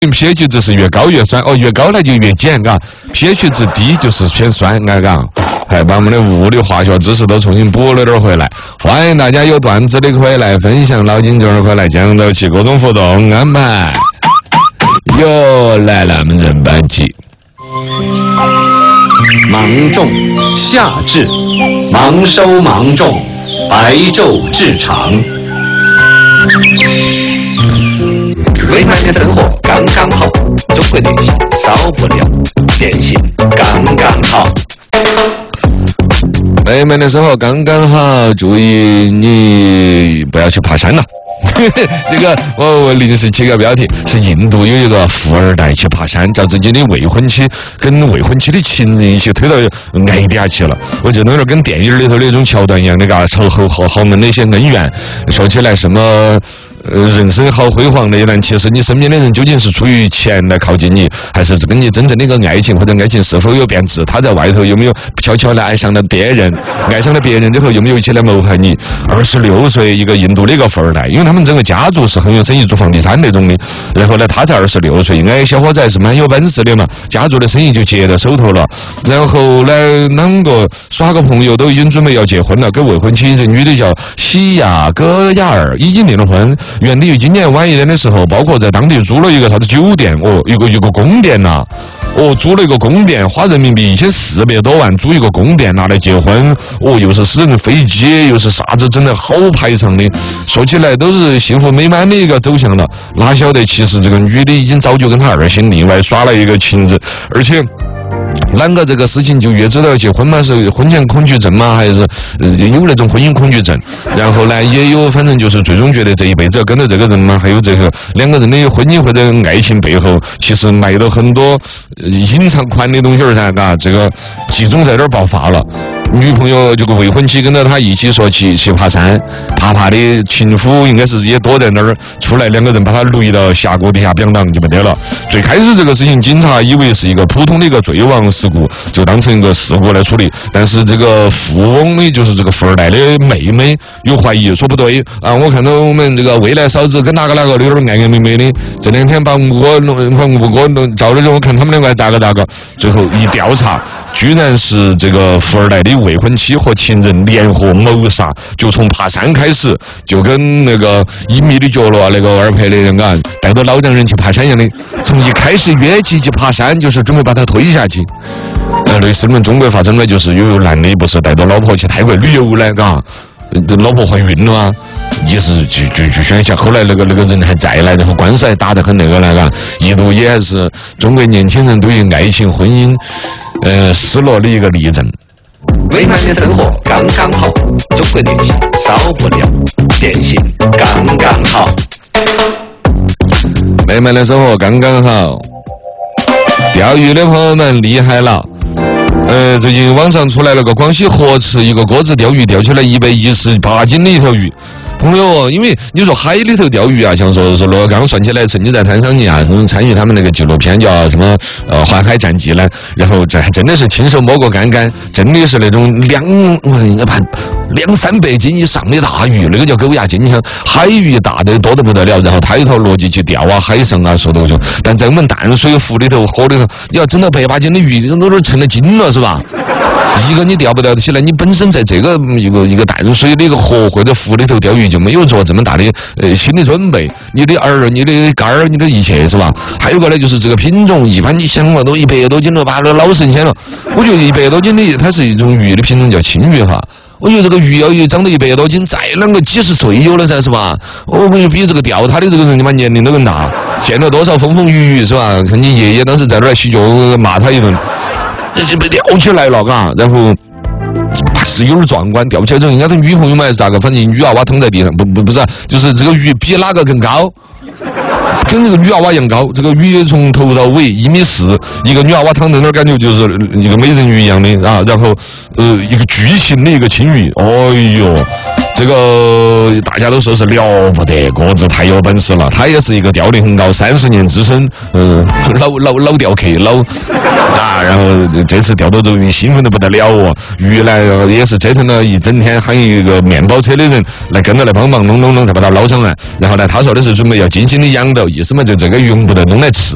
pH 值是越高越酸，哦，越高那就越碱，嘎。pH 值低就是偏酸，嘎。还把我们的物理化学知识都重新补了点回来。欢迎大家有段子的可以来分享，脑筋急儿可以来讲到起各种活动安排。又来了，我们人班级。 芒种夏至，芒收芒种，白昼至长。美满的生活刚刚好，中国电信少不了，电信刚刚好。 美满的生活刚刚好，注意你不要去爬山了。这个我临时起个标题，是印度有一个富二代去爬山，找自己的未婚妻跟未婚妻的情人一起推到崖底下去了。我觉得有点跟电影里头那种桥段一样，那个仇后豪门那些恩怨，说起来什么。人生好辉煌的一段，其实你身边的人究竟是出于钱来靠近你，还是跟你真正的一个爱情，或者爱情是否有变质？他在外头有没有悄悄的爱上了别人？爱上了别人之后有没有一起来谋害你？26岁一个印度的一个富二代，因为他们整个家族是很有生意，做房地产那种的。然后呢，他才26岁，哎，小伙子还是蛮有本事的嘛，家族的生意就接到手头了。然后呢，两个耍个朋友都已经准备要结婚了，跟未婚妻这女的叫西亚戈亚尔已经订了婚。原定于今年晚一点的时候，包括在当地租了一个啥子酒店，一个宫殿呐，租了一个宫殿，花人民币1400多万租一个宫殿拿来结婚，又是私人飞机，又是啥子，真的好排场的。说起来都是幸福美满的一个走向了，哪晓得其实这个女的已经早就跟他二心另外耍了一个情人，而且。啷个这个事情就越知道结婚嘛？是婚前恐惧症吗？还是有那种婚姻恐惧症？然后呢，也有反正就是最终觉得这一辈子要跟着这个人嘛。还有这个两个人的婚姻或者爱情背后，其实埋了很多隐藏款的东西儿噻，嘎，这个集中在这儿爆发了。女朋友这个未婚妻跟着他一起说去爬山，爬的情夫应该是也躲在那儿，出来两个人把他捋到峡谷底下，咣当就没得了。最开始这个事情，警察以为是一个普通的一个坠亡事故，就当成一个事故来处理。但是这个富翁的，就是这个富二代的妹妹有怀疑，说不对啊，我看到我们这个未来嫂子跟哪个有点暧昧昧的，这两天把我弄照了之后，看他们两个咋个，最后一调查。居然是这个富二代的未婚妻和情人联合谋杀，就从爬山开始，就跟那个隐秘的角落那个二拍的人啊，带着老丈人去爬山一样的，从一开始约起去爬山，就是准备把他推下去。类似我们中国发生的就是有男的不是带着老婆去泰国旅游呢，嘎，老婆怀孕了啊。也是就想一下，后来那个人还在来，然后官司还打得很那个来，嘎，一度也还是中国年轻人对于爱情婚姻失落的一个例证。 美满的生活刚刚好，中国电信少不了，电信刚刚好。 美满的生活刚刚好。钓鱼的朋友们厉害了。最近网上出来了个广西河池一个鸽子钓鱼钓起来118斤的一条鱼。朋友，因为你说海里头钓鱼啊，像说罗刚算起来，曾经在滩上啊，参与他们那个纪录片叫什么环海战记呢，然后这还真的是亲手摸过干，真的是那种200-300斤以上的大鱼，那个叫狗牙金枪，海鱼大的多得不得了，然后他有套逻辑去钓啊，海上啊，说的就，但在我们淡水湖里头、河里头，你要整到100-8斤的鱼，都成了精了，是吧？一个你钓不钓得起来，你本身在这个一个淡水的一个河或者湖里头钓鱼就没有做这么大的心理准备，你的饵、你的竿儿、你的一切是吧？还有个呢，就是这个品种，一般你想嘛，都100多斤了，把那老神仙了。我觉得100多斤的，它是一种鱼的品种叫青鱼哈。我觉得这个鱼要长到100多斤，再啷个几十岁有了噻，是吧？我感觉比这个钓它的这个人他妈年龄都更大，见了多少风风雨雨是吧？看你爷爷当时在那儿洗脚骂他一顿。就被吊起来了，嘎，然后还是有点壮观。吊起来之后，应该是女朋友嘛，还是咋个？反正女娃娃躺在地上，不是，就是这个鱼比哪个更高？跟那个女娃娃一样高。这个鱼从头到尾1.4米，一个女娃娃躺在那儿，感觉就是一个美人鱼一样的啊。然后一个巨型的一个青鱼，哎呦，这个大家都说是了不得，鸽子太有本事了。他也是一个钓龄很高，30年资深，老钓客啊。然后这次钓到这鱼，兴奋得不得了哦。鱼呢也是折腾了一整天，喊一个面包车的人来跟着来帮忙弄，才把它捞上来。然后呢，他说的是准备要精心的养到，意思嘛就这个鱼不得弄来吃。